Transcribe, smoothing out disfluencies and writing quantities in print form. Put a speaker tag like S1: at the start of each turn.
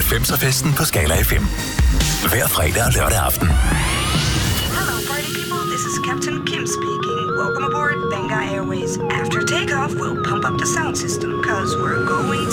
S1: 90'er-festen på Skala FM. Hver fredag og lørdag aften.
S2: Hello, party people. This is Captain Kim speaking. Welcome aboard Benga Airways. After takeoff, we'll pump up the sound system, cause we're going